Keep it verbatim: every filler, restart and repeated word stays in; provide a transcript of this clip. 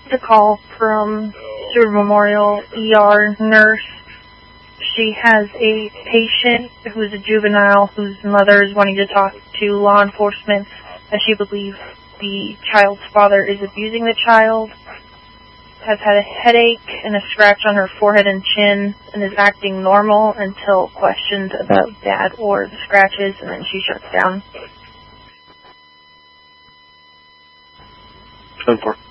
a call from Stewart Memorial E R nurse. She has a patient who's a juvenile whose mother is wanting to talk to law enforcement as she believes the child's father is abusing the child, has had a headache and a scratch on her forehead and chin, and is acting normal until questioned about dad or the scratches, and then she shuts down. ten four.